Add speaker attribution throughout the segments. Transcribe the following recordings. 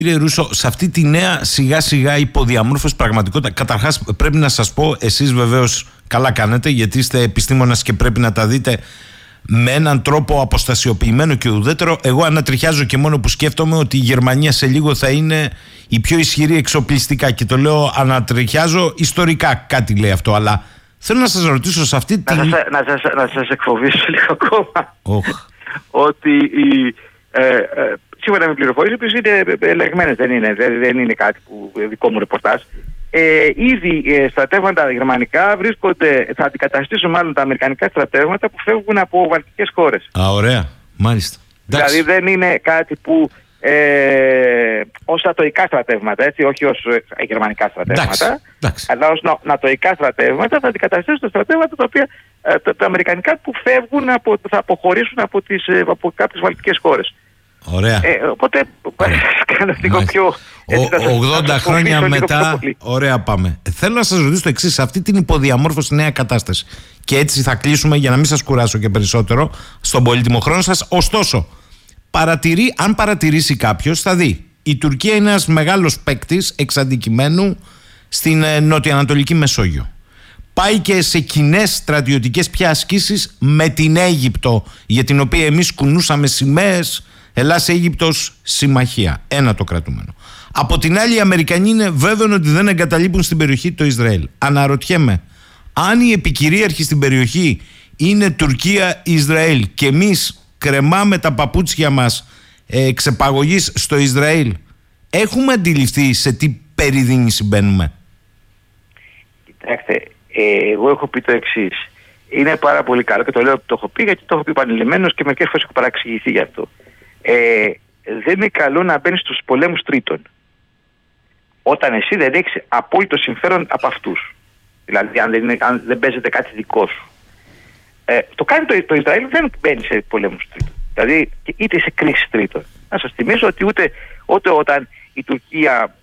Speaker 1: Κύριε Ρούσο, σε αυτή τη νέα σιγά σιγά υποδιαμόρφωση πραγματικότητα, καταρχάς πρέπει να σας πω, εσείς βεβαίως καλά κάνετε, γιατί είστε επιστήμονας και πρέπει να τα δείτε με έναν τρόπο αποστασιοποιημένο και ουδέτερο. Εγώ ανατριχιάζω και μόνο που σκέφτομαι ότι η Γερμανία σε λίγο θα είναι η πιο ισχυρή εξοπλιστικά, και το λέω ανατριχιάζω ιστορικά, κάτι λέει αυτό, αλλά θέλω να σας ρωτήσω σε αυτή τη...
Speaker 2: Να σας εκφοβήσω λίγο ακόμα. Ότι σύμφωνα με πληροφορίες που είναι ελεγμένες, δεν είναι κάτι που δικό μου ρεπορτάζ. Ήδη στρατεύματα γερμανικά θα αντικαταστήσουν μάλλον τα αμερικανικά στρατεύματα που φεύγουν από βαλτικές χώρες.
Speaker 1: Ωραία, μάλιστα.
Speaker 2: Δηλαδή δεν είναι κάτι που ως νατοϊκά στρατεύματα, έτσι, όχι ως γερμανικά στρατεύματα, αλλά ως νατοϊκά στρατεύματα θα αντικαταστήσουν τα στρατεύματα τα οποία τα αμερικανικά που φεύγουν, θα αποχωρήσουν από κάποιες βαλτικές χώρες.
Speaker 1: Ωραία.
Speaker 2: Οπότε κάνω λίγο πιο...
Speaker 1: 80 χρόνια μετά, ωραία πάμε. Θέλω να σας ρωτήσω το εξής, σε αυτή την υποδιαμόρφωση νέα κατάσταση, και έτσι θα κλείσουμε για να μην σας κουράσω και περισσότερο στον πολύτιμο χρόνο σας. Ωστόσο, αν παρατηρήσει κάποιος, θα δει η Τουρκία είναι ένας μεγάλος παίκτης εξ αντικειμένου στην νοτιοανατολική Μεσόγειο. Πάει και σε κοινές στρατιωτικές πια ασκήσεις με την Αίγυπτο, για την οποία εμείς κουνούσαμε σημαίες. Ελλάς-Αίγυπτος συμμαχία. Ένα το κρατούμενο. Από την άλλη, οι Αμερικανοί είναι βέβαιο ότι δεν εγκαταλείπουν στην περιοχή το Ισραήλ. Αναρωτιέμαι, αν η επικυρίαρχη στην περιοχή είναι Τουρκία-Ισραήλ και εμείς κρεμάμε τα παπούτσια μας ξεπαγωγής στο Ισραήλ, έχουμε αντιληφθεί σε τι περιδίνη συμπαίνουμε?
Speaker 2: Κοιτάξτε, εγώ έχω πει το εξής. Είναι πάρα πολύ καλό και το λέω, το έχω πει γιατί το έχω πει επανειλημμένως και μερικές φορές έχω παραξηγηθεί γι' αυτό. Δεν είναι καλό να μπαίνεις στους πολέμους τρίτων όταν εσύ δεν έχεις απόλυτο συμφέρον από αυτούς. Δηλαδή αν δεν παίζεται κάτι δικό σου. Το κάνει το Ισραήλ, δεν μπαίνει σε πολέμους τρίτων. Δηλαδή είτε σε κρίση τρίτων. Να σας θυμίσω ότι ούτε όταν η Τουρκία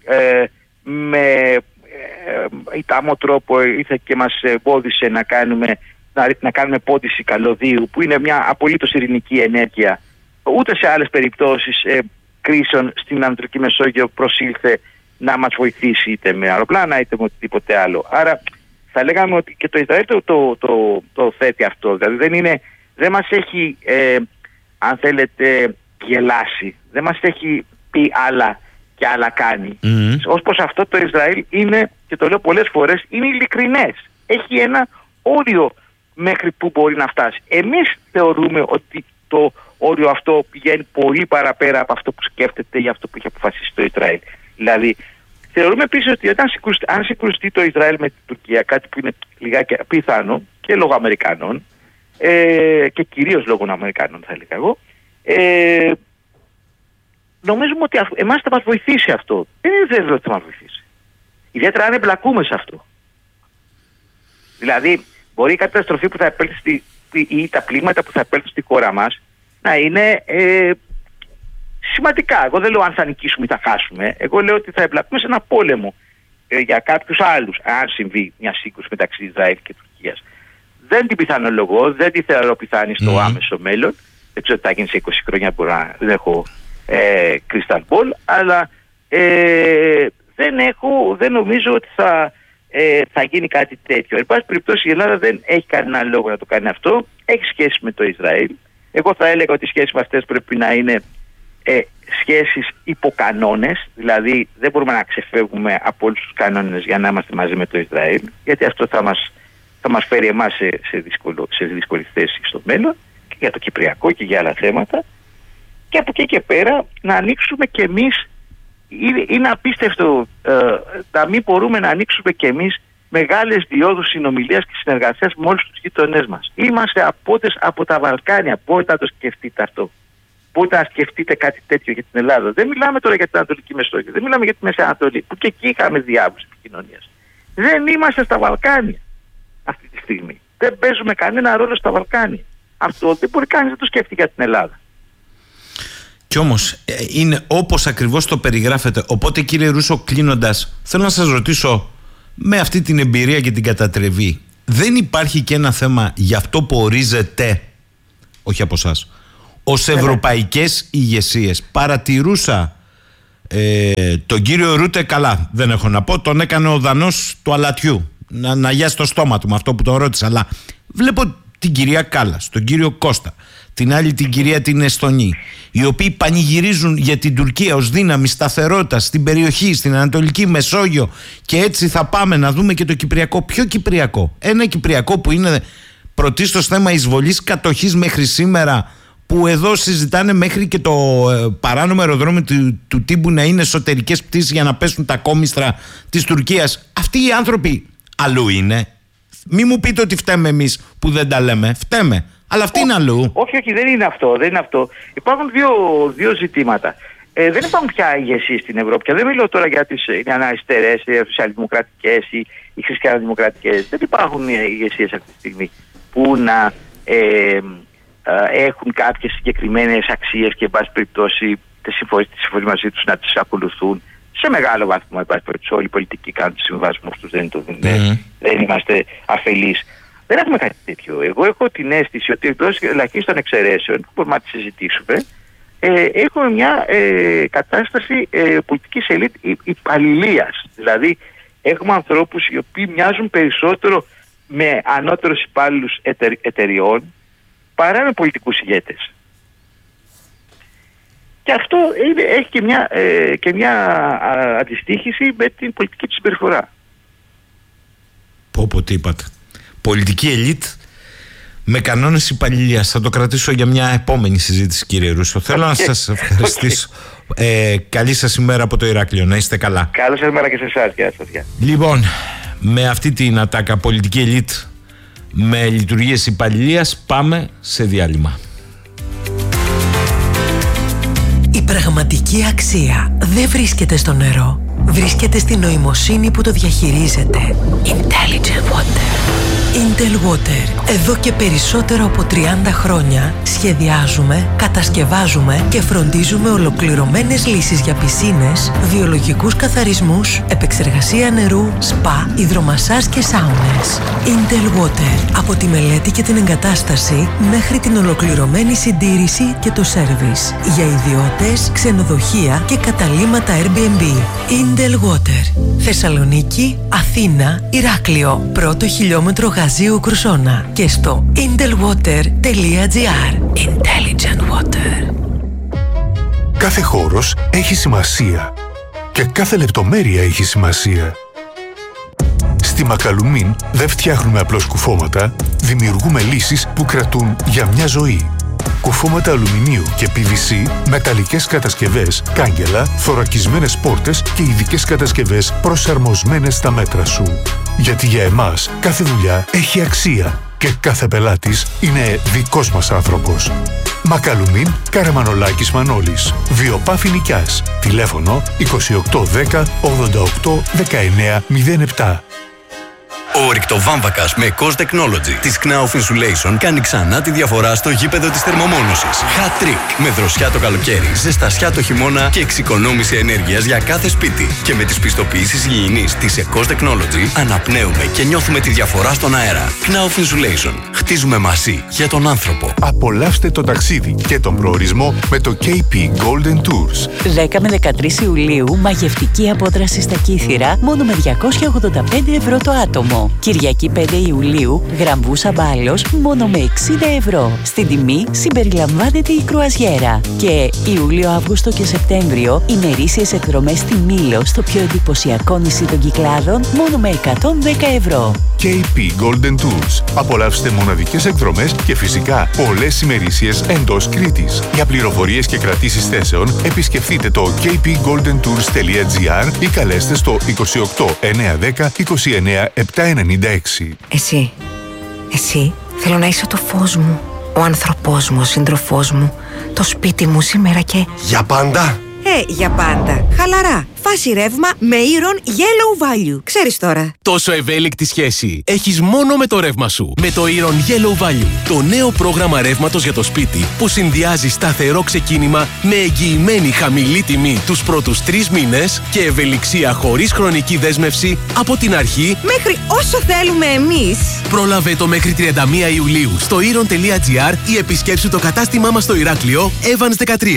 Speaker 2: με ητάμο τρόπο ήρθε και μας εμπόδισε να κάνουμε πόντιση καλωδίου, που είναι μια απολύτως ειρηνική ενέργεια, ούτε σε άλλες περιπτώσεις κρίσεων στην Ανατολική Μεσόγειο προσήλθε να μας βοηθήσει είτε με αεροπλάνα είτε με οτιδήποτε άλλο. Άρα θα λέγαμε ότι και το Ισραήλ το θέτει αυτό. Δηλαδή δεν μας έχει, αν θέλετε, γελάσει. Δεν μας έχει πει άλλα και άλλα κάνει. Ως προς αυτό το Ισραήλ είναι, και το λέω πολλές φορές, είναι ειλικρινές. Έχει ένα όριο μέχρι που μπορεί να φτάσει. Εμείς θεωρούμε ότι το όριο αυτό πηγαίνει πολύ παραπέρα από αυτό που σκέφτεται ή αυτό που έχει αποφασίσει το Ισραήλ. Δηλαδή, θεωρούμε επίσης ότι αν συγκρουστεί το Ισραήλ με την Τουρκία, κάτι που είναι λιγάκι πιθανό και λόγω Αμερικανών, και κυρίως λόγω Αμερικανών θα έλεγα εγώ, νομίζουμε ότι εμάς θα μας βοηθήσει αυτό. Δεν είναι βέβαιο ότι θα μας βοηθήσει. Ιδιαίτερα αν εμπλακούμε σε αυτό. Δηλαδή, μπορεί η καταστροφή που θα επέλθει ή τα πλήγματα που θα επέλθουν στη χώρα μας να είναι σημαντικά. Εγώ δεν λέω αν θα νικήσουμε ή θα χάσουμε. Εγώ λέω ότι θα εμπλακούμε σε ένα πόλεμο για κάποιους άλλους, αν συμβεί μια σύγκρουση μεταξύ Ισραήλ και Τουρκίας. Δεν την πιθανολογώ, δεν τη θεωρώ πιθανή στο άμεσο μέλλον. Δεν ξέρω τι θα γίνει σε 20 χρόνια, δεν έχω crystal ball, αλλά δεν νομίζω ότι θα γίνει κάτι τέτοιο. Εν πάση περιπτώσει, η Ελλάδα δεν έχει κανένα λόγο να το κάνει αυτό. Έχει σχέση με το Ισραήλ. Εγώ θα έλεγα ότι οι σχέσεις με αυτές πρέπει να είναι σχέσεις υποκανόνες. Δηλαδή δεν μπορούμε να ξεφεύγουμε από όλους τους κανόνες για να είμαστε μαζί με το Ισραήλ, γιατί αυτό θα μας φέρει εμάς σε δύσκολη θέση στο μέλλον, και για το Κυπριακό και για άλλα θέματα. Και από εκεί και πέρα να ανοίξουμε κι εμείς. Είναι απίστευτο να μην μπορούμε να ανοίξουμε κι εμείς μεγάλες διόδους συνομιλίας και συνεργασίας με όλους τους γείτονές μας. Είμαστε απότες από τα Βαλκάνια. Μπορείτε να το σκεφτείτε αυτό. Μπορείτε να σκεφτείτε κάτι τέτοιο για την Ελλάδα. Δεν μιλάμε τώρα για την Ανατολική Μεσόγειο. Δεν μιλάμε για τη Μέση Ανατολή, που και εκεί είχαμε διάβους επικοινωνίας. Δεν είμαστε στα Βαλκάνια αυτή τη στιγμή. Δεν παίζουμε κανένα ρόλο στα Βαλκάνια. Αυτό δεν μπορεί κανείς να το σκεφτεί για την Ελλάδα.
Speaker 1: Κι όμως είναι όπως ακριβώς το περιγράφετε. Οπότε, κύριε Ρούσο, κλείνοντας, θέλω να σας ρωτήσω, με αυτή την εμπειρία και την κατατρεβή, δεν υπάρχει και ένα θέμα για αυτό που ορίζεται, όχι από εσάς, ως ευρωπαϊκές ηγεσίες? Παρατηρούσα Τον κύριο Ρούτε καλά δεν έχω να πω. Τον έκανε ο Δανός του αλατιού να γιάσει το στόμα του με αυτό που τον ρώτησα. Αλλά βλέπω την κυρία Κάλλας, τον κύριο Κώστα, την άλλη την κυρία την Εστονή, οι οποίοι πανηγυρίζουν για την Τουρκία ως δύναμη σταθερότητας στην περιοχή, στην Ανατολική Μεσόγειο, και έτσι θα πάμε να δούμε και το Κυπριακό. Ποιο Κυπριακό? Ένα Κυπριακό που είναι πρωτίστως θέμα εισβολής, κατοχής μέχρι σήμερα, που εδώ συζητάνε μέχρι και το παράνομο αεροδρόμιο του Τύμπου να είναι εσωτερικές πτήσεις για να πέσουν τα κόμιστρα της Τουρκίας. Αυτοί οι άνθρωποι αλλού είναι. Μη μου πείτε ότι φταίμε εμείς που δεν τα λέμε. Φταίμε. Αλλά αυτή είναι αλλού.
Speaker 2: Όχι, δεν είναι αυτό. Υπάρχουν δύο ζητήματα. Δεν υπάρχουν πια ηγεσίες στην Ευρώπη. Και δεν μιλώ τώρα για τις αριστερές, οι σοσιαλδημοκρατικές ή οι χριστιανοδημοκρατικές. Δεν υπάρχουν ηγεσίες αυτή τη στιγμή που να έχουν κάποιες συγκεκριμένες αξίες και, εν πάση περιπτώσει, τη συμφωνία μαζί τους να τις ακολουθούν. Σε μεγάλο βαθμό, εν πάση περιπτώσει, όλοι οι πολιτικοί κάνουν τους συμβιβασμούς τους. Δεν είμαστε αφελείς. Δεν έχουμε κάτι τέτοιο. Εγώ έχω την αίσθηση ότι εκτός ελαχίστων εξαιρέσεων, που μπορούμε να τη συζητήσουμε, έχουμε μια κατάσταση πολιτικής ελίτ υπαλληλίας. Δηλαδή, έχουμε ανθρώπους οι οποίοι μοιάζουν περισσότερο με ανώτερους υπάλληλους εταιριών παρά με πολιτικούς ηγέτες. Και αυτό έχει και μια αντιστοίχηση με την πολιτική της συμπεριφορά.
Speaker 1: Τι είπατε. Πολιτική ελίτ με κανόνες υπαλληλίας. Θα το κρατήσω για μια επόμενη συζήτηση, κύριε Ρούσο. Θέλω να σας ευχαριστήσω. Καλή σας ημέρα από το Ηράκλειο. Να είστε καλά.
Speaker 2: Καλή σας ημέρα και σε εσάς.
Speaker 1: Λοιπόν, με αυτή την ατάκα πολιτική ελίτ με λειτουργίες υπαλληλίας πάμε σε διάλειμμα.
Speaker 3: Η πραγματική αξία δεν βρίσκεται στο νερό. Βρίσκεται στη νοημοσύνη που το διαχειρίζεται. Intelligent Water. Intel Water. Εδώ και περισσότερο από 30 χρόνια σχεδιάζουμε, κατασκευάζουμε και φροντίζουμε ολοκληρωμένες λύσεις για πισίνες, βιολογικούς καθαρισμούς, επεξεργασία νερού, σπα, υδρομασάζ και σάουνες. Intel Water. Από τη μελέτη και την εγκατάσταση μέχρι την ολοκληρωμένη συντήρηση και το σέρβις. Για ιδιώτες, ξενοδοχεία και καταλύματα Airbnb. Intel Water. Θεσσαλονίκη, Αθήνα, Ηράκλειο. Πρώτο χιλιόμετρο Γαζίου Κρουσόνα. Και στο intelwater.gr. Intelligent Water.
Speaker 4: Κάθε χώρος έχει σημασία. Και κάθε λεπτομέρεια έχει σημασία. Στη Μακαλουμίν δεν φτιάχνουμε απλώς κουφώματα, δημιουργούμε λύσεις που κρατούν για μια ζωή. Κουφώματα αλουμινίου και PVC, μεταλλικές κατασκευές, κάγκελα, θωρακισμένες πόρτες και ειδικές κατασκευές προσαρμοσμένες στα μέτρα σου. Γιατί για εμάς κάθε δουλειά έχει αξία και κάθε πελάτης είναι δικός μας άνθρωπος. Μακαλουμίν, Καραμανολάκης Μανώλης. Βιοπάφη Νικιάς. Τηλέφωνο 2810 88 19 07.
Speaker 5: Ο ρηκτοβάμβακας με Cost Technology της Knauf Insulation κάνει ξανά τη διαφορά στο γήπεδο της θερμομόνωσης. Hat trick. Με δροσιά το καλοκαίρι, ζεστασιά το χειμώνα και εξοικονόμηση ενέργειας για κάθε σπίτι. Και με τις πιστοποιήσεις υγιεινής της Cost Technology αναπνέουμε και νιώθουμε τη διαφορά στον αέρα. Knauf Insulation. Χτίζουμε μαζί για τον άνθρωπο.
Speaker 4: Απολαύστε το ταξίδι και τον προορισμό με το KP Golden Tours.
Speaker 6: 10 με 13 Ιουλίου μαγευτική απόδραση στα Κύθυρα μόνο με 285 ευρώ το άτομο. Κυριακή 5 Ιουλίου, Γραμβούσα Μπάλος μόνο με 60 ευρώ. Στην τιμή συμπεριλαμβάνεται η κρουαζιέρα. Και Ιούλιο, Αύγουστο και Σεπτέμβριο, ημερήσιες εκδρομές στη Μήλο, στο πιο εντυπωσιακό νησί των Κυκλάδων, μόνο με 110 ευρώ.
Speaker 4: KP Golden Tours. Απολαύστε μοναδικές εκδρομές και φυσικά πολλές ημερήσιες εντός Κρήτης. Για πληροφορίες και κρατήσεις θέσεων, επισκεφτείτε το kpgoldentours.gr ή καλέστε στο 28 910 29 796.
Speaker 7: Εσύ, θέλω να είσαι το φως μου, ο άνθρωπός μου, ο σύντροφός μου, το σπίτι μου σήμερα και...
Speaker 8: Για πάντα!
Speaker 7: Για πάντα. Χαλαρά. Φάση ρεύμα με Iron Yellow Value. Ξέρεις τώρα.
Speaker 9: Τόσο ευέλικτη σχέση έχεις μόνο με το ρεύμα σου. Με το Iron Yellow Value. Το νέο πρόγραμμα ρεύματος για το σπίτι που συνδυάζει σταθερό ξεκίνημα με εγγυημένη χαμηλή τιμή τους πρώτους 3 μήνες και ευελιξία χωρίς χρονική δέσμευση από την αρχή
Speaker 7: μέχρι όσο θέλουμε εμείς.
Speaker 9: Πρόλαβε το μέχρι 31 Ιουλίου στο iron.gr ή επισκέψου το κατάστημά μας στο Ηράκλειο Evans 13.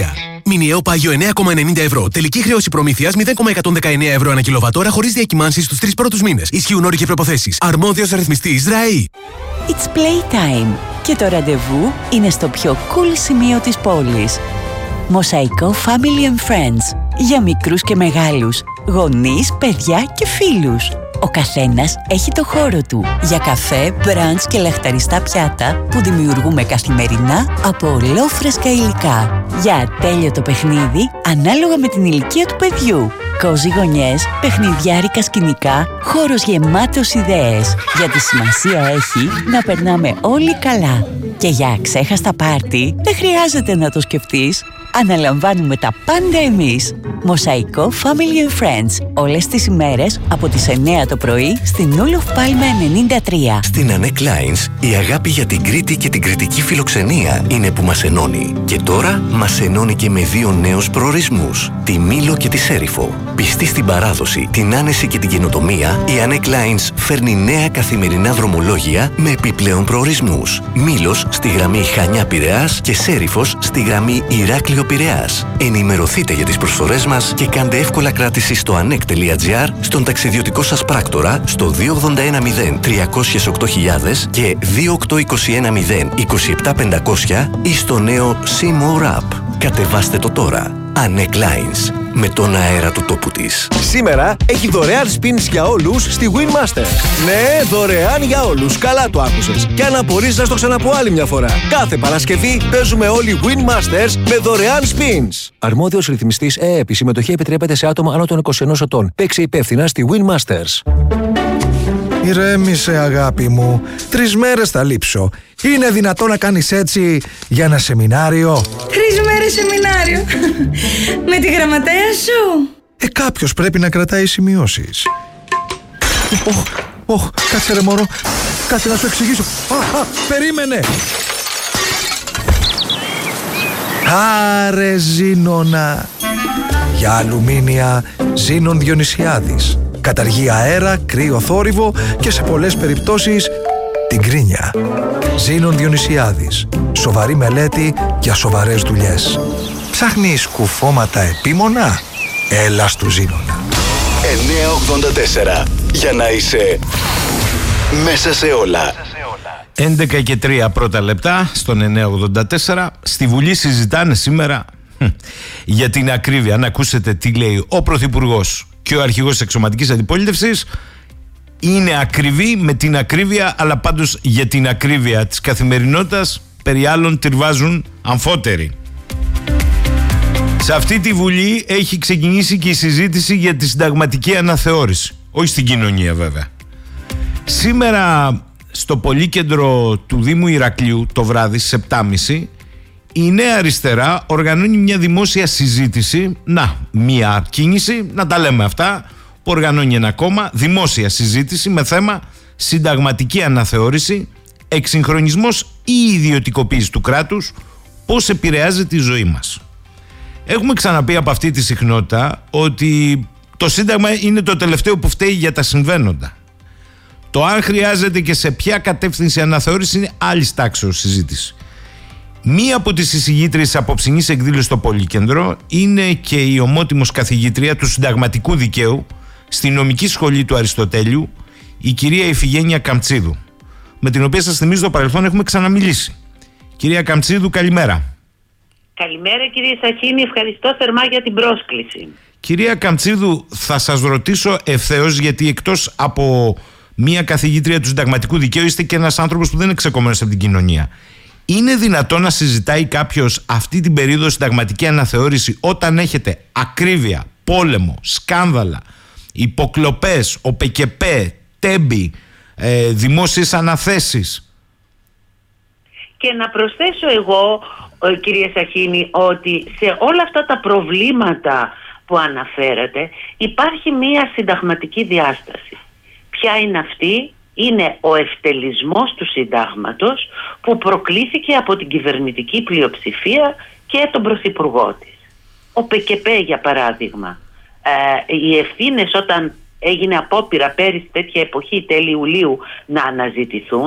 Speaker 9: Μηνιαίο πάγιο 9,90 ευρώ. Τελική χρέωση προμήθειας 0,119 ευρώ ανά κιλοβατόρα χωρίς διακυμάνσεις στους 3 πρώτους μήνες. Ισχύουν όροι και προϋποθέσεις. Αρμόδιος ρυθμιστής ΔΡΑΗ.
Speaker 6: It's playtime και το ραντεβού είναι στο πιο cool σημείο της πόλης. Μοσαϊκό Family and Friends. Για μικρούς και μεγάλους, γονείς, παιδιά και φίλους. Ο καθένας έχει το χώρο του για καφέ, μπραντς και λαχταριστά πιάτα που δημιουργούμε καθημερινά από ολόφρεσκα υλικά. Για ατέλειωτο παιχνίδι ανάλογα με την ηλικία του παιδιού. Κόζι γωνιές, παιχνιδιάρικα σκηνικά, χώρος γεμάτος ιδέες. Γιατί σημασία έχει να περνάμε όλοι καλά. Και για αξέχαστα πάρτι δεν χρειάζεται να το σκεφτείς. Αναλαμβάνουμε τα πάντα εμείς. Μοσαϊκό Family and Friends. Όλες τις ημέρες από τις 9 το πρωί στην Ούλοφ Πάλμε 93.
Speaker 5: Στην Ανέ Κλάινς, η αγάπη για την Κρήτη και την κρητική φιλοξενία είναι που μας ενώνει. Και τώρα μας ενώνει και με 2 νέους προορισμούς, τη Μήλο και τη Σέριφο. Πιστή στην παράδοση, την άνεση και την καινοτομία, η Ανέ Κλάινς φέρνει νέα καθημερινά δρομολόγια με επιπλέον προορισμούς. Μήλος στη γραμμή Χανιά-Πειραιάς και Σέριφος στη γραμμή Ηράκλειο-Πειραιάς. Ενημερωθείτε για τις προσφορές μας και κάντε εύκολα κράτηση στο anek.gr, στον ταξιδιωτικό σας πράκτορα στο 2810 308.000 και 28210 27500 ή στο νέο Seymour App. Κατεβάστε το τώρα. Ανέ Κλάινς, με τον αέρα του τόπου της.
Speaker 8: Σήμερα έχει δωρεάν spins για όλους στη Winmaster. Ναι, δωρεάν για όλους. Καλά το άκουσες. Και αν απορείς να στο ξαναπώ άλλη μια φορά. Κάθε Παρασκευή παίζουμε όλοι Winmasters με δωρεάν spins. Αρμόδιος ρυθμιστής ΕΕΠ. Η συμμετοχή επιτρέπεται σε άτομα άνω των 21 ετών. Παίξε υπεύθυνα στη Winmasters.
Speaker 10: Ηρέμησε, αγάπη μου. 3 μέρες θα λείψω. Είναι δυνατόν να κάνεις έτσι για ένα σεμινάριο?
Speaker 11: 3 μέρες σεμινάριο. Με τη γραμματέα σου.
Speaker 10: Κάποιος πρέπει να κρατάει σημειώσεις. Κάτσε ρε μωρό. Κάτσε να σου εξηγήσω. Περίμενε. Άρε Ζήνονα. Για αλουμίνια Ζήνων Διονυσιάδης. Καταργεί αέρα, κρύο θόρυβο και σε πολλές περιπτώσεις την κρίνια. Ζήνων Διονυσιάδης. Σοβαρή μελέτη για σοβαρές δουλειές. Ψάχνεις κουφώματα επίμονα? Έλα στου Ζήνονα.
Speaker 5: 984. Για να είσαι μέσα σε όλα.
Speaker 1: 11 και 3 πρώτα λεπτά στον 984. Στη Βουλή συζητάνε σήμερα για την ακρίβεια. Να ακούσετε τι λέει ο Πρωθυπουργός και ο αρχηγός της Εξωματικής Αντιπολίτευσης. Είναι ακριβή με την ακρίβεια, αλλά πάντως για την ακρίβεια της καθημερινότητας περί άλλων τυρβάζουν αμφότεροι. Σε αυτή τη Βουλή έχει ξεκινήσει και η συζήτηση για τη συνταγματική αναθεώρηση. Όχι στην κοινωνία βέβαια. Σήμερα στο Πολύκεντρο του Δήμου Ηρακλείου το βράδυ στις 7.30 η Νέα Αριστερά οργανώνει μια δημόσια συζήτηση. Μια κίνηση, να τα λέμε αυτά, που οργανώνει ένα κόμμα, δημόσια συζήτηση με θέμα συνταγματική αναθεώρηση, εξυγχρονισμός ή ιδιωτικοποίηση του κράτους, πώς επηρεάζει τη ζωή μας. Έχουμε ξαναπεί από αυτή τη συχνότητα ότι το Σύνταγμα είναι το τελευταίο που φταίει για τα συμβαίνοντα. Το αν χρειάζεται και σε ποια κατεύθυνση αναθεώρηση είναι άλλη τάξεως συζήτηση. Μία από τις εισηγήτριες απόψινής εκδήλωσης στο Πολύκεντρο είναι και η ομότιμος καθηγήτρια του συνταγματικού δικαίου στη νομική σχολή του Αριστοτέλειου, η κυρία Ιφηγένεια Καμτσίδου, με την οποία σας θυμίζω το παρελθόν έχουμε ξαναμιλήσει. Κυρία Καμτσίδου, καλημέρα.
Speaker 12: Καλημέρα κύριε Σαχίνη, ευχαριστώ θερμά για την πρόσκληση.
Speaker 1: Κυρία Καμτσίδου, θα σας ρωτήσω ευθέως, γιατί εκτός από μία καθηγήτρια του συνταγματικού δικαίου είστε και ένας άνθρωπος που δεν είναι ξεκομμένος από την κοινωνία. Είναι δυνατόν να συζητάει κάποιος αυτή την περίοδο συνταγματική αναθεώρηση όταν έχετε ακρίβεια, πόλεμο, σκάνδαλα, υποκλοπές, ΟΠΕΚΕΠΕ, τέμπη, δημόσιες αναθέσεις?
Speaker 12: Και να προσθέσω εγώ, κύριε Σαχίνη, ότι σε όλα αυτά τα προβλήματα που αναφέρατε υπάρχει μία συνταγματική διάσταση. Ποια είναι αυτή? Είναι ο ευτελισμός του συντάγματος που προκλήθηκε από την κυβερνητική πλειοψηφία και τον πρωθυπουργό της. Ο ΠΚΠ για παράδειγμα, οι ευθύνες όταν έγινε απόπειρα πέρυσι τέτοια εποχή τέλη Ιουλίου να αναζητηθούν,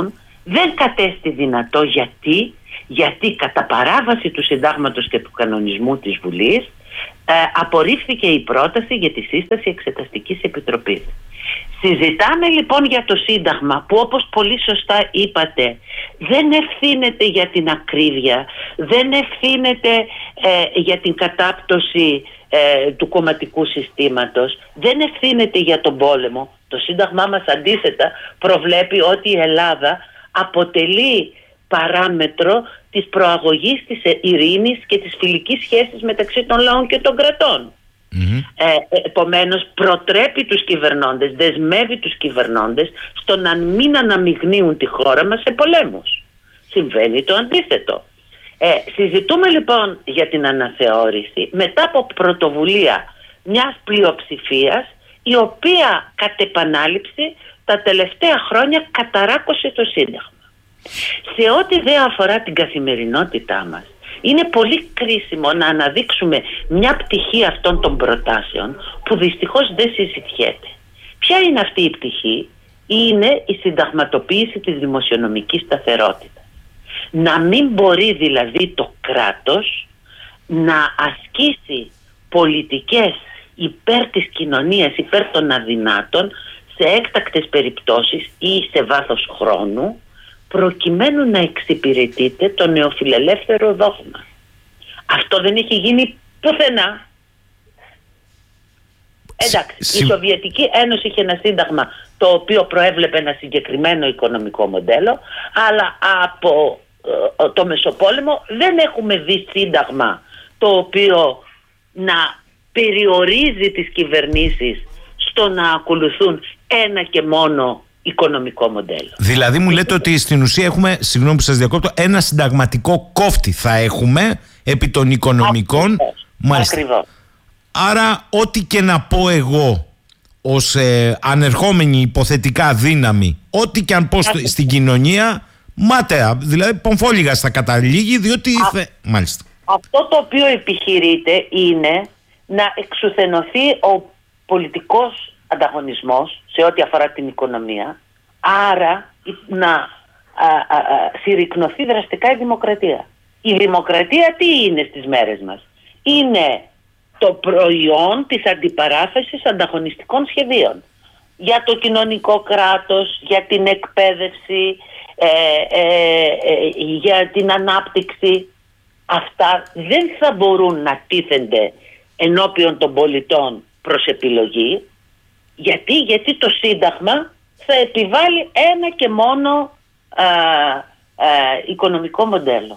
Speaker 12: Δεν κατέστη δυνατό γιατί κατά παράβαση του συντάγματος και του κανονισμού της Βουλής απορρίφθηκε η πρόταση για τη σύσταση εξεταστικής επιτροπής. Συζητάμε λοιπόν για το Σύνταγμα που, όπως πολύ σωστά είπατε, δεν ευθύνεται για την ακρίβεια, δεν ευθύνεται για την κατάπτωση του κομματικού συστήματος, δεν ευθύνεται για τον πόλεμο. Το Σύνταγμά μας αντίθετα προβλέπει ότι η Ελλάδα αποτελεί παράμετρο της προαγωγής της ειρήνης και της φιλικής σχέσης μεταξύ των λαών και των κρατών. Επομένως προτρέπει τους κυβερνώντες, δεσμεύει τους κυβερνώντες στο να μην αναμειγνύουν τη χώρα μας σε πολέμους. Συμβαίνει το αντίθετο. Συζητούμε λοιπόν για την αναθεώρηση μετά από πρωτοβουλία μιας πλειοψηφίας η οποία κατ' επανάληψη τα τελευταία χρόνια καταράκωσε το Σύνταγμα. Σε ό,τι δεν αφορά την καθημερινότητά μας, είναι πολύ κρίσιμο να αναδείξουμε μια πτυχή αυτών των προτάσεων που δυστυχώς δεν συζητιέται. Ποια είναι αυτή η πτυχή? Είναι η συνταγματοποίηση της δημοσιονομικής σταθερότητας. Να μην μπορεί δηλαδή το κράτος να ασκήσει πολιτικές υπέρ της κοινωνίας, υπέρ των αδυνάτων σε έκτακτες περιπτώσεις ή σε βάθος χρόνου, προκειμένου να εξυπηρετείται το νεοφιλελεύθερο δόγμα. Αυτό δεν έχει γίνει πουθενά. Εντάξει, η Σοβιετική Ένωση είχε ένα σύνταγμα το οποίο προέβλεπε ένα συγκεκριμένο οικονομικό μοντέλο, αλλά από το Μεσοπόλεμο δεν έχουμε δει σύνταγμα το οποίο να περιορίζει τις κυβερνήσεις στο να ακολουθούν ένα και μόνο οικονομικό μοντέλο.
Speaker 1: Δηλαδή μου λέτε ότι στην ουσία έχουμε, συγγνώμη που σας διακόπτω, ένα συνταγματικό κόφτη θα έχουμε επί των οικονομικών.
Speaker 12: Ακριβώς.
Speaker 1: Άρα ό,τι και να πω εγώ ως ανερχόμενη υποθετικά δύναμη, ό,τι και αν πω στην κοινωνία, μάταια, δηλαδή πομφόλιγα θα καταλήγει, διότι μάλιστα.
Speaker 12: Αυτό το οποίο επιχειρείται είναι να εξουθενωθεί ο πολιτικός ανταγωνισμός σε ό,τι αφορά την οικονομία, άρα να συρρικνωθεί δραστικά η δημοκρατία. Η δημοκρατία τι είναι στις μέρες μας? Είναι το προϊόν της αντιπαράθεσης ανταγωνιστικών σχεδίων για το κοινωνικό κράτος, για την εκπαίδευση, για την ανάπτυξη. Αυτά δεν θα μπορούν να τίθενται ενώπιον των πολιτών προς επιλογή. Γιατί το Σύνταγμα θα επιβάλλει ένα και μόνο οικονομικό μοντέλο.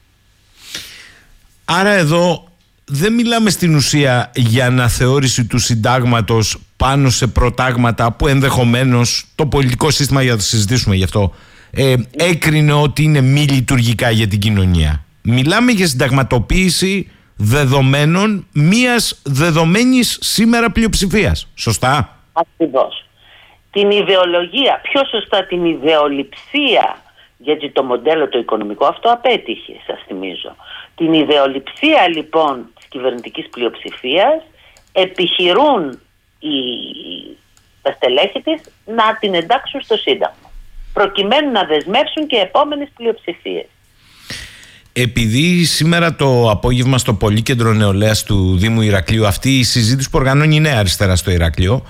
Speaker 1: Άρα εδώ δεν μιλάμε στην ουσία για αναθεώρηση του συντάγματος πάνω σε προτάγματα που ενδεχομένως το πολιτικό σύστημα, για να το συζητήσουμε γι' αυτό, έκρινε ότι είναι μη λειτουργικά για την κοινωνία. Μιλάμε για συνταγματοποίηση δεδομένων μιας δεδομένης σήμερα πλειοψηφίας. Σωστά?
Speaker 12: Ακριβώς. Την ιδεολογία, πιο σωστά την ιδεολειψία, γιατί το μοντέλο το οικονομικό αυτό απέτυχε, σας θυμίζω. Την ιδεολειψία λοιπόν της κυβερνητικής πλειοψηφίας επιχειρούν τα στελέχη της να την εντάξουν στο Σύνταγμα, προκειμένου να δεσμεύσουν και επόμενες πλειοψηφίες.
Speaker 1: Επειδή σήμερα το απόγευμα στο Πολύκεντρο Νεολαίας του Δήμου Ηρακλείου αυτή η συζήτηση που οργανώνει η Νέα Αριστερά στο Ηράκλειο,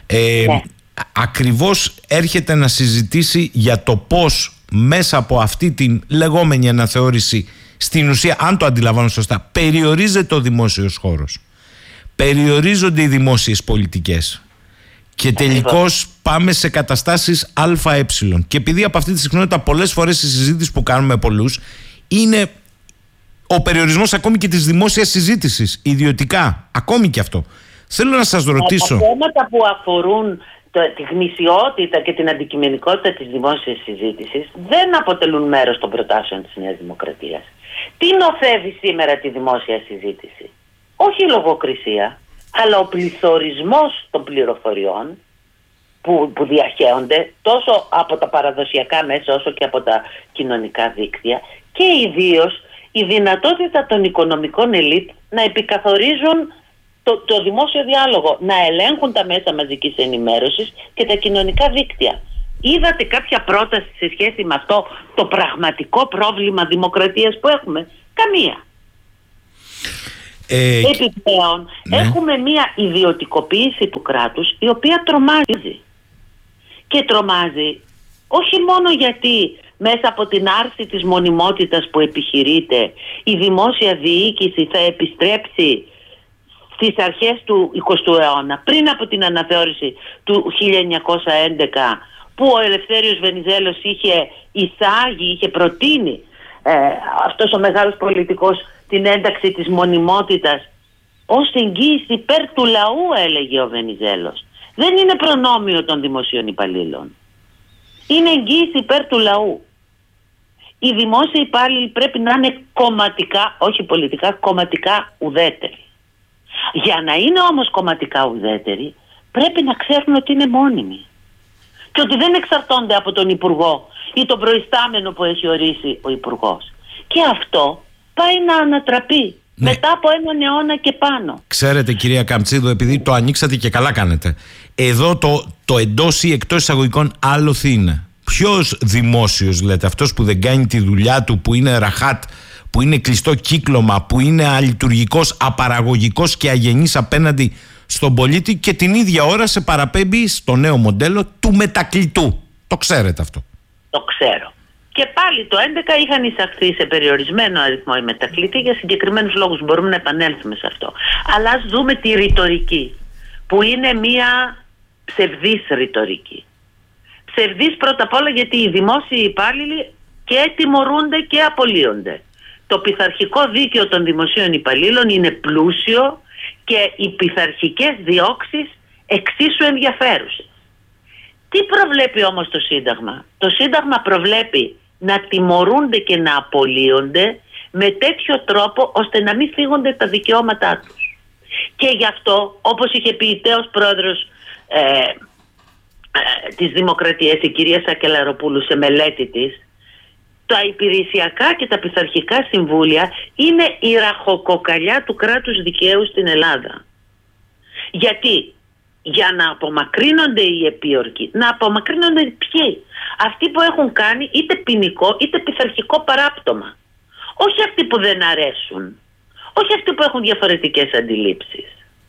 Speaker 1: ακριβώς έρχεται να συζητήσει για το πώς μέσα από αυτή την λεγόμενη αναθεώρηση, στην ουσία, αν το αντιλαμβάνω σωστά, περιορίζεται ο δημόσιος χώρος, περιορίζονται οι δημόσιες πολιτικές και τελικώς πάμε σε καταστάσεις ΑΕ. Και επειδή από αυτή τη συχνότητα πολλές φορές η συζήτηση που κάνουμε με πολλούς είναι ο περιορισμός ακόμη και της δημόσιας συζήτησης, ιδιωτικά, ακόμη και αυτό. Θέλω να σας ρωτήσω.
Speaker 12: Τα θέματα που αφορούν τη γνησιότητα και την αντικειμενικότητα της δημόσιας συζήτησης δεν αποτελούν μέρος των προτάσεων της Νέας Δημοκρατίας. Τι νοθεύει σήμερα τη δημόσια συζήτηση? Όχι η λογοκρισία, αλλά ο πληθωρισμός των πληροφοριών που διαχέονται τόσο από τα παραδοσιακά μέσα όσο και από τα κοινωνικά δίκτυα, και ιδίως η δυνατότητα των οικονομικών ελίτ να επικαθορίζουν το δημόσιο διάλογο, να ελέγχουν τα μέσα μαζικής ενημέρωσης και τα κοινωνικά δίκτυα. Είδατε κάποια πρόταση σε σχέση με αυτό το πραγματικό πρόβλημα δημοκρατίας που έχουμε? Καμία. Επιπλέον έχουμε μια ιδιωτικοποίηση του κράτους η οποία τρομάζει. Και τρομάζει όχι μόνο γιατί μέσα από την άρση της μονιμότητας που επιχειρείται η δημόσια διοίκηση θα επιστρέψει στις αρχές του 20ου αιώνα, πριν από την αναθεώρηση του 1911, που ο Ελευθέριος Βενιζέλος είχε εισάγει, είχε προτείνει αυτός ο μεγάλος πολιτικός την ένταξη της μονιμότητας ως εγγύηση υπέρ του λαού, έλεγε ο Βενιζέλος. Δεν είναι προνόμιο των δημοσίων υπαλλήλων. Είναι εγγύηση υπέρ του λαού. Οι δημόσιοι υπάλληλοι πρέπει να είναι κομματικά, όχι πολιτικά, κομματικά ουδέτεροι. Για να είναι όμως κομματικά ουδέτεροι πρέπει να ξέρουν ότι είναι μόνιμοι και ότι δεν εξαρτώνται από τον Υπουργό ή τον προϊστάμενο που έχει ορίσει ο Υπουργός. Και αυτό πάει να ανατραπεί μετά από έναν αιώνα και πάνω.
Speaker 1: Ξέρετε, κυρία Καμτσίδου, επειδή το ανοίξατε και καλά κάνετε, εδώ το εντός ή εκτός εισαγωγικών άλοθη είναι. Ποιος δημόσιος, λέτε, αυτός που δεν κάνει τη δουλειά του, που είναι ραχάτ, που είναι κλειστό κύκλωμα, που είναι αλειτουργικός, απαραγωγικός και αγενής απέναντι στον πολίτη και την ίδια ώρα σε παραπέμπει στο νέο μοντέλο του μετακλητού. Το ξέρετε αυτό?
Speaker 12: Το ξέρω. Και πάλι το 2011 είχαν εισαχθεί σε περιορισμένο αριθμό οι μετακλητοί για συγκεκριμένους λόγους. Μπορούμε να επανέλθουμε σε αυτό. Αλλά ας δούμε τη ρητορική, που είναι μία ψευδής ρητορική. Ψευδής πρώτα απ' όλα γιατί οι δημόσιοι υπάλληλοι και τιμωρούνται και απολύονται. Το πειθαρχικό δίκαιο των δημοσίων υπαλλήλων είναι πλούσιο και οι πειθαρχικές διώξεις εξίσου ενδιαφέρουσες. Τι προβλέπει όμως το Σύνταγμα? Το Σύνταγμα προβλέπει να τιμωρούνται και να απολύονται με τέτοιο τρόπο ώστε να μην φύγονται τα δικαιώματά τους. Και γι' αυτό, όπως είχε πει η τέος πρόεδρος της Δημοκρατίας, η κυρία Σακελαροπούλου, σε μελέτη της, τα υπηρεσιακά και τα πειθαρχικά συμβούλια είναι η ραχοκοκαλιά του κράτους δικαίου στην Ελλάδα. Γιατί? Για να απομακρύνονται οι επίορκοι. Να απομακρύνονται ποιοι? Αυτοί που έχουν κάνει είτε ποινικό είτε πειθαρχικό παράπτωμα. Όχι αυτοί που δεν αρέσουν. Όχι αυτοί που έχουν διαφορετικές αντιλήψεις.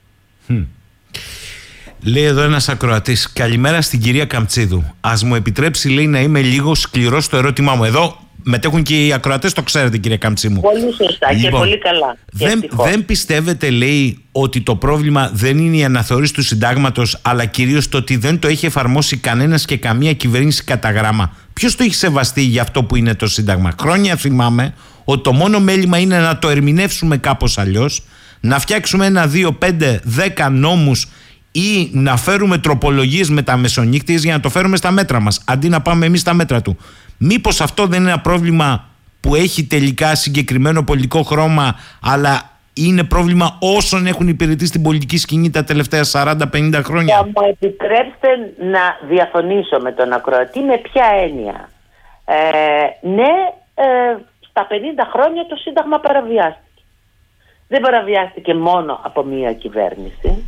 Speaker 1: Λέει εδώ ένας ακροατής: καλημέρα στην κυρία Καμτσίδου. Ας μου επιτρέψει, λέει, να είμαι λίγο σκληρός στο ερώτημά μου. Εδώ μετέχουν και οι ακροατές, το ξέρετε, κυρία Καμτσί μου.
Speaker 12: Πολύ σωστά, λοιπόν, και πολύ καλά.
Speaker 1: Δεν πιστεύετε, λέει, ότι το πρόβλημα δεν είναι η αναθεώρηση του συντάγματος, αλλά κυρίως το ότι δεν το έχει εφαρμόσει κανένας και καμία κυβέρνηση κατά γράμμα? Ποιος το έχει σεβαστεί για αυτό που είναι το Σύνταγμα? Χρόνια θυμάμαι ότι το μόνο μέλημα είναι να το ερμηνεύσουμε κάπως αλλιώς, να φτιάξουμε 1, 2, 5, 10 νόμους ή να φέρουμε τροπολογίες με τα μεσονύκτιες για να το φέρουμε στα μέτρα μας, αντί να πάμε εμείς στα μέτρα του. Μήπως αυτό δεν είναι ένα πρόβλημα που έχει τελικά συγκεκριμένο πολιτικό χρώμα, αλλά είναι πρόβλημα όσων έχουν υπηρετήσει στην πολιτική σκηνή τα τελευταία 40-50 χρόνια?
Speaker 12: Θα μου επιτρέψετε να διαφωνήσω με τον ακροατή. Με ποια έννοια? Στα 50 χρόνια το Σύνταγμα παραβιάστηκε. Δεν παραβιάστηκε μόνο από μία κυβέρνηση,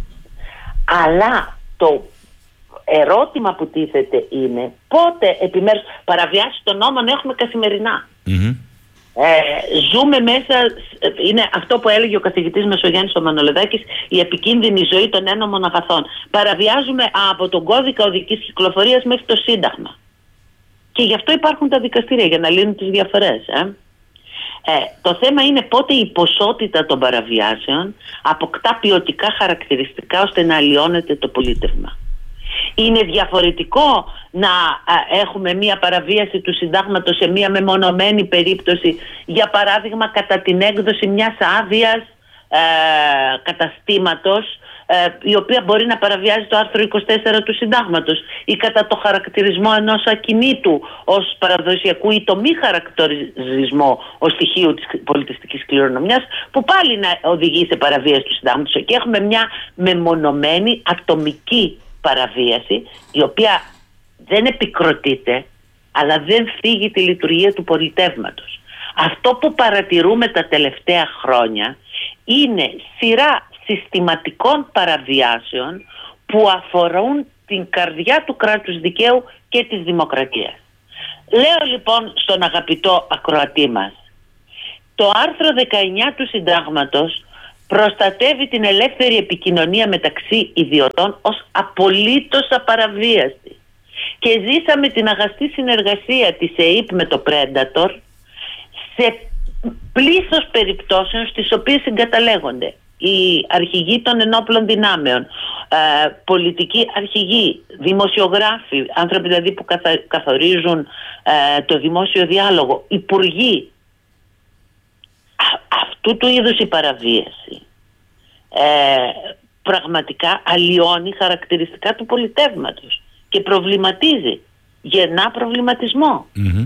Speaker 12: αλλά το ερώτημα που τίθεται είναι πότε επιμέρους παραβιάσεις των νόμων έχουμε καθημερινά. Ζούμε μέσα, είναι αυτό που έλεγε ο καθηγητής Μεσογέννης ο Μανολεδάκης, η επικίνδυνη ζωή των ένομων αγαθών. Παραβιάζουμε από τον κώδικα οδικής κυκλοφορίας μέχρι το Σύνταγμα. Και γι' αυτό υπάρχουν τα δικαστήρια, για να λύνουν τις διαφορές. Το θέμα είναι πότε η ποσότητα των παραβιάσεων αποκτά ποιοτικά χαρακτηριστικά ώστε να αλλοιώνεται το πολίτευμα. Είναι διαφορετικό να έχουμε μία παραβίαση του συντάγματος σε μία μεμονωμένη περίπτωση, για παράδειγμα κατά την έκδοση μιας άδειας καταστήματος, η οποία μπορεί να παραβιάζει το άρθρο 24 του συντάγματος, ή κατά το χαρακτηρισμό ενός ακινήτου ως παραδοσιακού ή το μη χαρακτηρισμό ως στοιχείο της πολιτιστικής κληρονομιάς, που πάλι να οδηγεί σε παραβίαση του συντάγματος. Και έχουμε μια μεμονωμένη ατομική παραβίαση, η οποία δεν επικροτείται, αλλά δεν φύγει τη λειτουργία του πολιτεύματος. Αυτό που παρατηρούμε τα τελευταία χρόνια είναι σειρά συστηματικών παραβιάσεων που αφορούν στην καρδιά του κράτους δικαίου και της δημοκρατίας. Λέω λοιπόν στον αγαπητό ακροατή μας, το άρθρο 19 του Συντάγματος προστατεύει την ελεύθερη επικοινωνία μεταξύ ιδιωτών ως απολύτως απαραβίαστη. Και ζήσαμε την αγαστή συνεργασία της ΕΕΠ με το Predator σε πλήθος περιπτώσεων στις οποίες συγκαταλέγονται οι αρχηγοί των ενόπλων δυνάμεων, πολιτικοί αρχηγοί, δημοσιογράφοι, άνθρωποι δηλαδή που καθορίζουν το δημόσιο διάλογο, υπουργοί. Αυτού του είδους η παραβίαση πραγματικά αλλοιώνει χαρακτηριστικά του πολιτεύματος και προβληματίζει, γεννά προβληματισμό.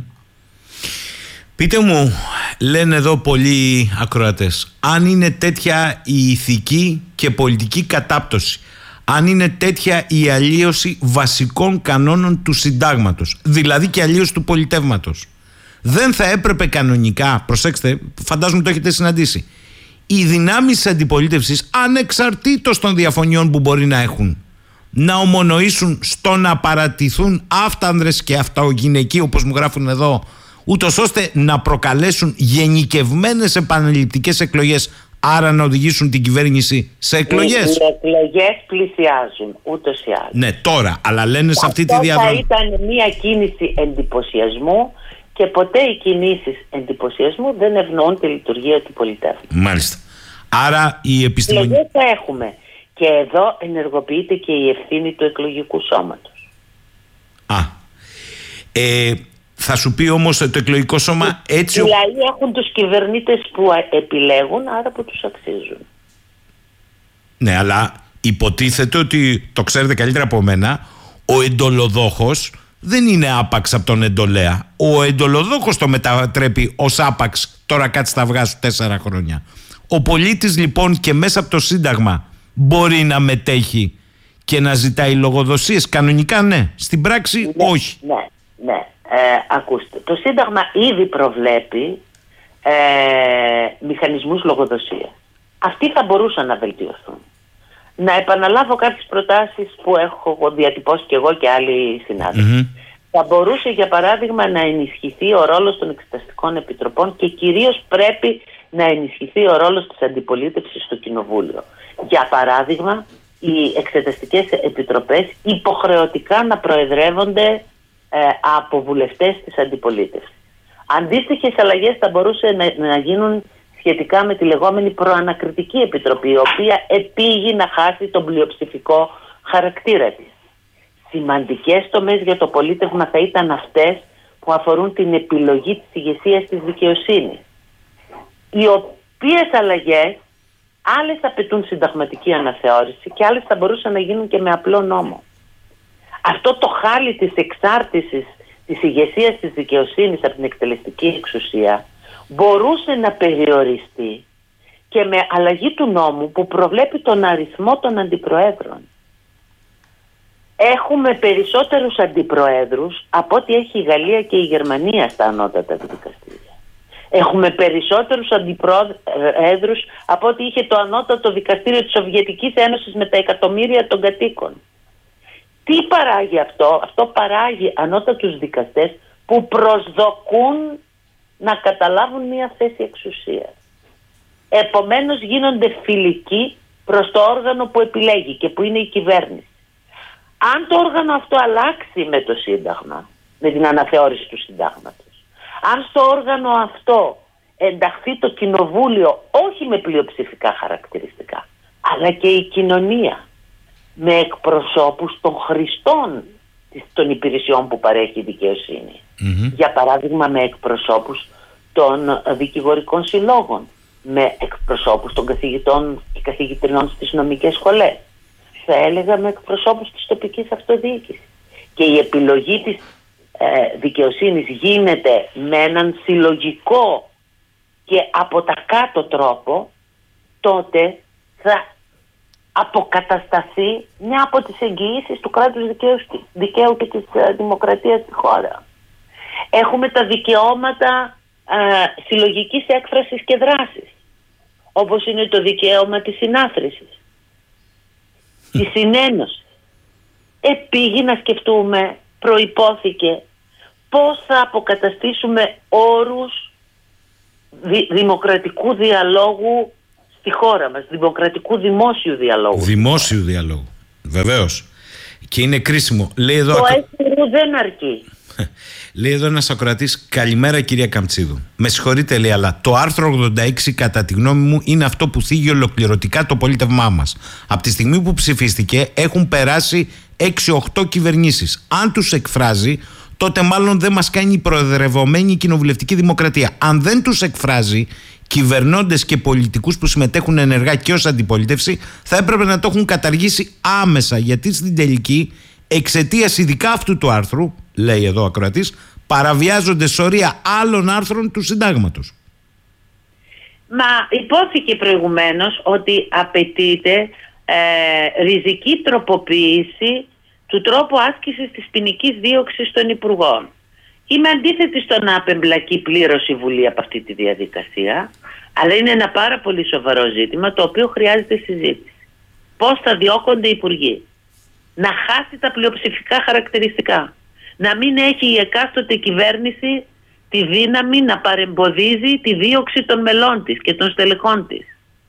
Speaker 1: Πείτε μου, λένε εδώ πολλοί ακροατές, αν είναι τέτοια η ηθική και πολιτική κατάπτωση, αν είναι τέτοια η αλλίωση βασικών κανόνων του συντάγματος, δηλαδή και αλλίωση του πολιτεύματος, δεν θα έπρεπε κανονικά, προσέξτε, φαντάζομαι το έχετε συναντήσει, οι δυνάμεις της αντιπολίτευσης, ανεξαρτήτως των διαφωνιών που μπορεί να έχουν, να ομονοήσουν στο να παρατηθούν αυτάνδρες και αυταγυναικοί, όπως μου γράφουν εδώ, ούτως ώστε να προκαλέσουν γενικευμένες επαναληπτικές εκλογές, άρα να οδηγήσουν την κυβέρνηση σε εκλογές.
Speaker 12: Οι εκλογές πλησιάζουν ούτως ή άλλως.
Speaker 1: Ναι, τώρα, αλλά λένε σε αυτή τη διαδρομή.
Speaker 12: Αυτό θα ήταν μια κίνηση εντυπωσιασμού και ποτέ οι κινήσεις εντυπωσιασμού δεν ευνοούν τη λειτουργία του πολιτεύματος.
Speaker 1: Mάλιστα. Άρα η επιστημονική...
Speaker 12: Εκλογές θα έχουμε. Και εδώ ενεργοποιείται και η ευθύνη του εκλογικού σώματος.
Speaker 1: Θα σου πει όμως το εκλογικό σώμα έτσι...
Speaker 12: Οι λαοί έχουν τους κυβερνήτες που επιλέγουν, άρα που τους αξίζουν.
Speaker 1: Ναι, αλλά υποτίθεται ότι, το ξέρετε καλύτερα από μένα, ο εντολοδόχος δεν είναι άπαξ από τον εντολέα. Ο εντολοδόχος το μετατρέπει ως άπαξ, τώρα κάτσε τα αυγά σου 4 χρόνια. Ο πολίτης λοιπόν και μέσα από το Σύνταγμα μπορεί να μετέχει και να ζητάει λογοδοσίες. Κανονικά ναι, στην πράξη όχι.
Speaker 12: Ναι. Ακούστε, το Σύνταγμα ήδη προβλέπει μηχανισμούς λογοδοσίας. Αυτοί θα μπορούσαν να βελτιωθούν. Να επαναλάβω κάποιες προτάσεις που έχω διατυπώσει και εγώ και άλλοι συνάδελφοι. Θα μπορούσε για παράδειγμα να ενισχυθεί ο ρόλος των εξεταστικών επιτροπών και κυρίως πρέπει να ενισχυθεί ο ρόλος της αντιπολίτευσης στο Κοινοβούλιο. Για παράδειγμα, οι εξεταστικές επιτροπές υποχρεωτικά να προεδρεύονται από βουλευτές της αντιπολίτευσης. Αντίστοιχες αλλαγές θα μπορούσε να γίνουν σχετικά με τη λεγόμενη προανακριτική επιτροπή, η οποία επήγει να χάσει τον πλειοψηφικό χαρακτήρα της. Σημαντικές τομές για το πολίτευμα θα ήταν αυτές που αφορούν την επιλογή της ηγεσίας της δικαιοσύνης, οι οποίες αλλαγές άλλες απαιτούν συνταγματική αναθεώρηση και άλλες θα μπορούσαν να γίνουν και με απλό νόμο. Αυτό το χάλι της εξάρτησης της ηγεσίας της δικαιοσύνης από την εκτελεστική εξουσία μπορούσε να περιοριστεί και με αλλαγή του νόμου που προβλέπει τον αριθμό των αντιπροέδρων. Έχουμε περισσότερους αντιπροέδρους από ό,τι έχει η Γαλλία και η Γερμανία στα ανώτατα δικαστήρια. Έχουμε περισσότερους αντιπροέδρους από ό,τι είχε το ανώτατο δικαστήριο της Σοβιετικής Ένωσης με τα εκατομμύρια των κατοίκων. Τι παράγει αυτό? Αυτό παράγει ανώτατους δικαστές που προσδοκούν να καταλάβουν μια θέση εξουσίας. Επομένως γίνονται φιλικοί προς το όργανο που επιλέγει και που είναι η κυβέρνηση. Αν το όργανο αυτό αλλάξει με το Σύνταγμα, με την αναθεώρηση του Συντάγματος, αν στο όργανο αυτό ενταχθεί το Κοινοβούλιο όχι με πλειοψηφικά χαρακτηριστικά, αλλά και η κοινωνία με εκπροσώπους των χρηστών των υπηρεσιών που παρέχει η δικαιοσύνη, για παράδειγμα με εκπροσώπους των δικηγορικών συλλόγων, με εκπροσώπους των καθηγητών και καθηγητριών στις νομικές σχολές, θα έλεγα με εκπροσώπους της τοπικής αυτοδιοίκησης, και η επιλογή της δικαιοσύνης γίνεται με έναν συλλογικό και από τα κάτω τρόπο, τότε θα αποκατασταθεί μια από τις εγγυήσεις του κράτους δικαίου και της δημοκρατίας στη χώρα. Έχουμε τα δικαιώματα συλλογικής έκφρασης και δράσης, όπως είναι το δικαίωμα της συνάθρησης, της συνένωσης, επήγει να σκεφτούμε, προϋπόθηκε πώς θα αποκαταστήσουμε όρους δημοκρατικού διαλόγου στη χώρα μας, δημοκρατικού δημόσιου διαλόγου.
Speaker 1: Δημόσιου διαλόγου, βεβαίως. Και είναι κρίσιμο. Λέει εδώ,
Speaker 12: το έσυρο δεν αρκεί.
Speaker 1: Λέει εδώ ένας ακροατής, καλημέρα κυρία Καμτσίδου. Με συγχωρείτε, λέει, αλλά το άρθρο 86 κατά τη γνώμη μου είναι αυτό που θίγει ολοκληρωτικά το πολίτευμά μας. Από τη στιγμή που ψηφίστηκε έχουν περάσει 6-8 κυβερνήσεις. Αν τους εκφράζει, τότε μάλλον δεν μας κάνει η προεδρευομένη κοινοβουλευτική δημοκρατία. Αν δεν τους εκφράζει, κυβερνώντες και πολιτικούς που συμμετέχουν ενεργά και ως αντιπολίτευση θα έπρεπε να το έχουν καταργήσει άμεσα, γιατί στην τελική, εξαιτίας ειδικά αυτού του άρθρου, λέει εδώ ο ακροατής, παραβιάζονται σωρία άλλων άρθρων του συντάγματος.
Speaker 12: Μα υπόθηκε προηγουμένως ότι απαιτείται ριζική τροποποίηση του τρόπου άσκησης της ποινικής δίωξης των υπουργών. Είμαι αντίθετη στο να απεμπλακεί πλήρως η Βουλή από αυτή τη διαδικασία, αλλά είναι ένα πάρα πολύ σοβαρό ζήτημα το οποίο χρειάζεται συζήτηση. Πώς θα διώκονται οι υπουργοί? Να χάσει τα πλειοψηφικά χαρακτηριστικά. Να μην έχει η εκάστοτε κυβέρνηση τη δύναμη να παρεμποδίζει τη δίωξη των μελών της και των στελεχών της.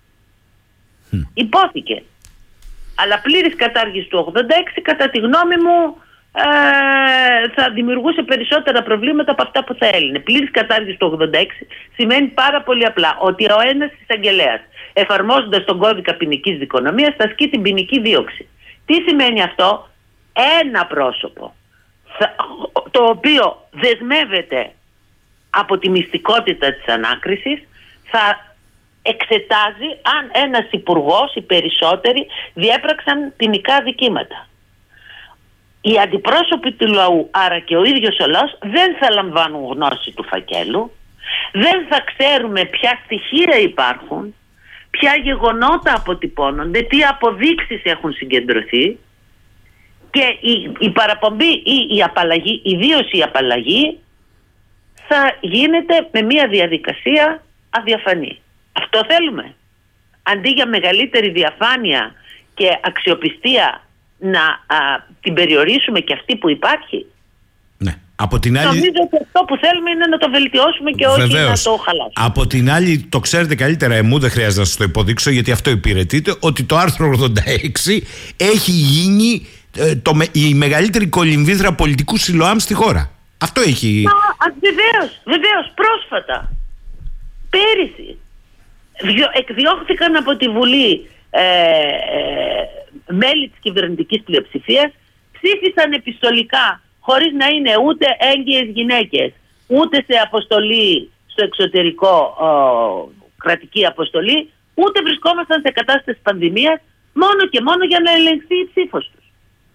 Speaker 12: Υπόθηκε. Αλλά πλήρης κατάργηση του 86 κατά τη γνώμη μου θα δημιουργούσε περισσότερα προβλήματα από αυτά που θα έλυνε. Πλήρης κατάργηση του 86 σημαίνει πάρα πολύ απλά ότι ο ένας εισαγγελέας, εφαρμόζοντας τον κώδικα ποινικής δικονομίας, θα ασκεί την ποινική δίωξη. Τι σημαίνει αυτό? Ένα πρόσωπο το οποίο δεσμεύεται από τη μυστικότητα της ανάκρισης θα εξετάζει αν ένας υπουργός, οι περισσότεροι, διέπραξαν ποινικά δικήματα. Οι αντιπρόσωποι του λαού, άρα και ο ίδιος ο λαός, δεν θα λαμβάνουν γνώση του φακέλου, δεν θα ξέρουμε ποια στοιχεία υπάρχουν, ποια γεγονότα αποτυπώνονται, τι αποδείξεις έχουν συγκεντρωθεί, και η παραπομπή ή η απαλλαγή, ιδίως η απαλλαγή, θα γίνεται με μια διαδικασία αδιαφανή. Αυτό θέλουμε? Αντί για μεγαλύτερη διαφάνεια και αξιοπιστία να την περιορίσουμε και αυτή που υπάρχει.
Speaker 1: Ναι. Από την άλλη...
Speaker 12: Νομίζω ότι αυτό που θέλουμε είναι να το βελτιώσουμε και όχι να το χαλάσουμε.
Speaker 1: Από την άλλη, το ξέρετε καλύτερα, δεν χρειάζεται να σας το υποδείξω, γιατί αυτό υπηρετείτε, ότι το άρθρο 86 έχει γίνει η μεγαλύτερη κολυμβήθρα πολιτικού Σιλοάμ στη χώρα. Αυτό έχει...
Speaker 12: Βεβαίως, πρόσφατα. Πέρυσι εκδιώχθηκαν από τη Βουλή μέλη της κυβερνητικής πλειοψηφίας, ψήφισαν επιστολικά χωρίς να είναι ούτε έγκυες γυναίκες, ούτε σε αποστολή στο εξωτερικό, κρατική αποστολή, ούτε βρισκόμασταν σε κατάσταση πανδημίας, μόνο και μόνο για να ελεγχθεί η ψήφος τους.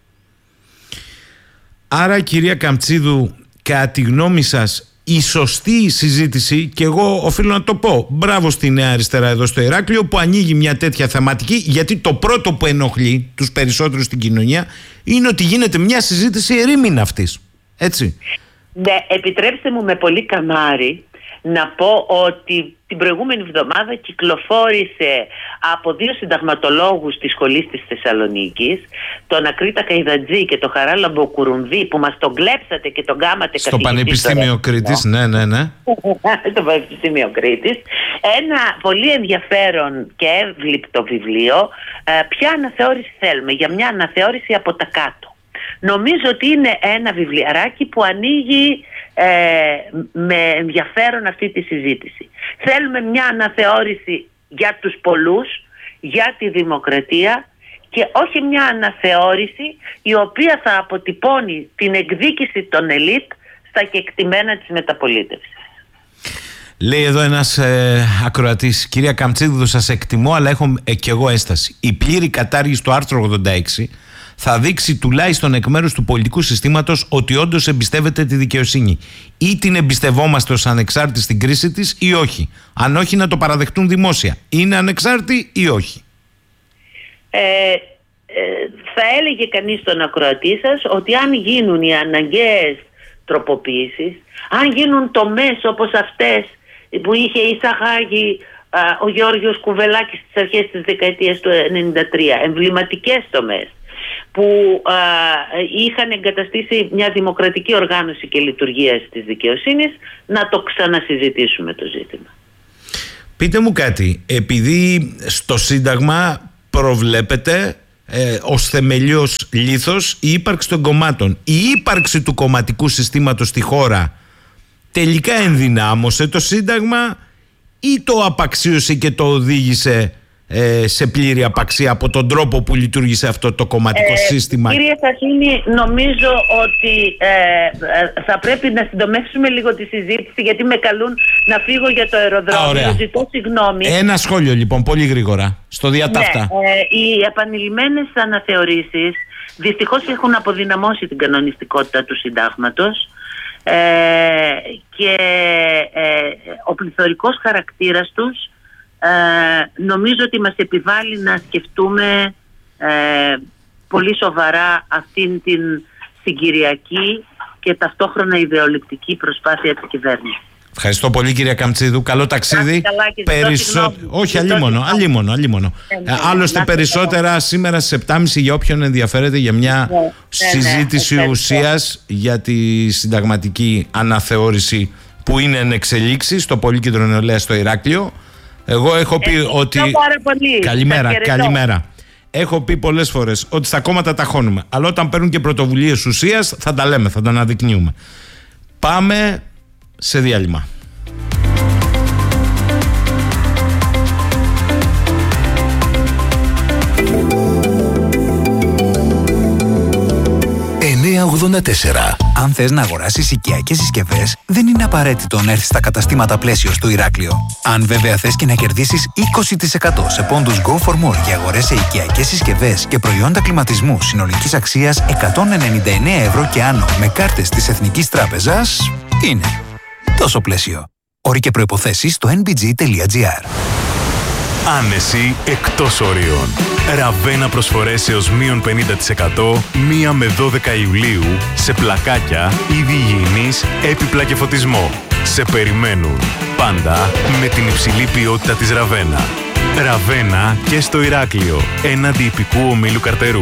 Speaker 1: Άρα, κυρία Καμτσίδου, κατά τη γνώμη σας, η σωστή συζήτηση, και εγώ οφείλω να το πω, μπράβο στη Νέα Αριστερά εδώ στο Ηράκλειο που ανοίγει μια τέτοια θεματική, γιατί το πρώτο που ενοχλεί τους περισσότερους στην κοινωνία είναι ότι γίνεται μια συζήτηση ερήμην αυτής. Έτσι.
Speaker 12: Ναι, επιτρέψτε μου με πολύ καμάρι να πω ότι την προηγούμενη εβδομάδα κυκλοφόρησε από 2 συνταγματολόγους της σχολής της Θεσσαλονίκης, τον Ακρίτα Καϊδατζή και τον Χαράλαμπο Κουρουμβή, που μας τον κλέψατε και τον κάματε
Speaker 1: στο Πανεπιστήμιο Κρήτης. Ναι.
Speaker 12: Στο Πανεπιστήμιο Κρήτης. Ένα πολύ ενδιαφέρον και εύληπτο βιβλίο. Ποια αναθεώρηση θέλουμε? Για μια αναθεώρηση από τα κάτω. Νομίζω ότι είναι ένα βιβλιαράκι που ανοίγει με ενδιαφέρον αυτή τη συζήτηση. Θέλουμε μια αναθεώρηση για τους πολλούς, για τη δημοκρατία, και όχι μια αναθεώρηση η οποία θα αποτυπώνει την εκδίκηση των ελίτ στα κεκτημένα της μεταπολίτευσης.
Speaker 1: Λέει εδώ ένας ακροατής, κυρία Καμτσίδου, σας εκτιμώ, αλλά έχω και εγώ έσταση. Η πλήρη κατάργηση του άρθρου 86 θα δείξει τουλάχιστον εκ μέρους του πολιτικού συστήματος ότι όντως εμπιστεύεται τη δικαιοσύνη. Ή την εμπιστευόμαστε ως ανεξάρτητη στην κρίση της ή όχι. Αν όχι, να το παραδεχτούν δημόσια. Είναι ανεξάρτητη ή όχι?
Speaker 12: Θα έλεγε κανείς στον ακροατή σας ότι αν γίνουν οι αναγκαίες τροποποίησεις, αν γίνουν τομές όπως αυτές που είχε εισαγάγει ο Γιώργος Κουβελάκης στις αρχές της δεκαετίας του 1993, εμβληματικές τομές, που είχαν εγκαταστήσει μια δημοκρατική οργάνωση και λειτουργία της δικαιοσύνης, να το ξανασυζητήσουμε το ζήτημα.
Speaker 1: Πείτε μου κάτι, επειδή στο Σύνταγμα προβλέπεται ως θεμελιός λίθος η ύπαρξη των κομμάτων, η ύπαρξη του κομματικού συστήματος στη χώρα τελικά ενδυνάμωσε το Σύνταγμα ή το απαξίωσε και το οδήγησε σε πλήρη απαξία από τον τρόπο που λειτουργήσε αυτό το κομματικό σύστημα?
Speaker 12: Κύριε Σαχίνη, νομίζω ότι θα πρέπει να συντομεύσουμε λίγο τη συζήτηση, γιατί με καλούν να φύγω για το αεροδρόμιο. Ζητώ συγγνώμη.
Speaker 1: Ένα σχόλιο λοιπόν, πολύ γρήγορα, στο διατάφτα.
Speaker 12: Οι επανειλημμένες αναθεωρήσεις δυστυχώς έχουν αποδυναμώσει την κανονιστικότητα του συντάγματος και ο πληθωρικός χαρακτήρας τους νομίζω ότι μας επιβάλλει να σκεφτούμε πολύ σοβαρά αυτήν την συγκυριακή και ταυτόχρονα ιδεολειπτική προσπάθεια της κυβέρνησης.
Speaker 1: Ευχαριστώ πολύ, κυρία Καμτσίδου. Καλό ταξίδι. Όχι, αλίμονο. Άλλωστε περισσότερα σήμερα στις 7.30 για όποιον ενδιαφέρεται για μια συζήτηση ουσίας για τη συνταγματική αναθεώρηση που είναι εν εξελίξη στο Πολύκεντρο Νεολαίας στο Ηράκλειο. Εγώ έχω πει ότι... Καλημέρα. Έχω πει πολλές φορές ότι στα κόμματα τα χώνουμε, αλλά όταν παίρνουν και πρωτοβουλίες ουσίας θα τα λέμε, θα τα αναδεικνύουμε. Πάμε σε διάλειμμα.
Speaker 13: Αν θες να αγοράσεις οικιακές συσκευές, δεν είναι απαραίτητο να έρθεις στα καταστήματα Πλαίσιο στο Ηράκλειο. Αν βέβαια θες και να κερδίσεις 20% σε πόντους Go for More για αγορές σε οικιακές συσκευές και προϊόντα κλιματισμού συνολικής αξίας 199 ευρώ και άνω με κάρτες της Εθνικής Τράπεζας, είναι τόσο Πλαίσιο. Όροι και προϋποθέσεις στο nbg.gr.
Speaker 14: Άνεση εκτός ορίων. Ραβένα προσφορές έως μείον 50% 1 με 12 Ιουλίου σε πλακάκια, είδη υγιεινής, έπιπλα και φωτισμό. Σε περιμένουν πάντα με την υψηλή ποιότητα της Ραβένα. Ραβένα και στο Ηράκλειο, έναντι ιππικού ομίλου Καρτερού.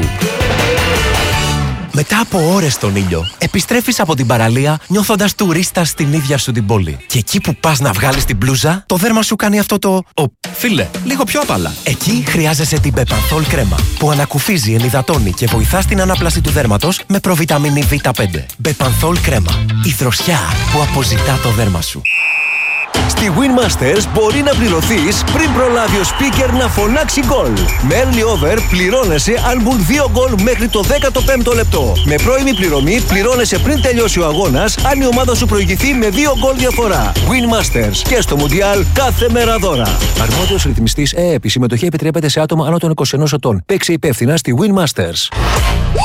Speaker 15: Μετά από ώρες στον ήλιο, επιστρέφεις από την παραλία νιώθοντας τουρίστας στην ίδια σου την πόλη. Και εκεί που πας να βγάλεις την μπλούζα, το δέρμα σου κάνει αυτό το... Φίλε, λίγο πιο απαλά. Εκεί χρειάζεσαι την Bepanthol κρέμα, που ανακουφίζει, ενυδατώνει και βοηθά στην ανάπλαση του δέρματος με προβιταμίνη Β5. Bepanthol κρέμα. Η δροσιά που αποζητά το δέρμα σου.
Speaker 8: Στη Win Masters μπορεί να πληρωθείς πριν προλάβει ο speaker να φωνάξει γκολ. Με early over πληρώνεσαι αν μπουν 2 γκολ μέχρι το 15ο λεπτό. Με πρώιμη πληρωμή πληρώνεσαι πριν τελειώσει ο αγώνας αν η ομάδα σου προηγηθεί με 2 γκολ διαφορά. Win Masters και στο Μουντιάλ κάθε μέρα δώρα. Αρμόδιος ρυθμιστής ΕΕΠ. Η συμμετοχή επιτρέπεται σε άτομα άνω των 21 ετών. Παίξε υπεύθυνα στη Win Masters.